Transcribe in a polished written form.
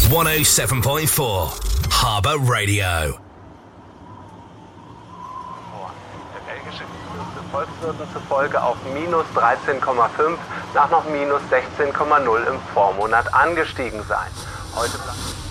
107.4 Harbour Radio. Der belgische Volkswirten zufolge auf minus 13,5 nach noch minus 16,0 im Vormonat angestiegen sein. Heute bleibt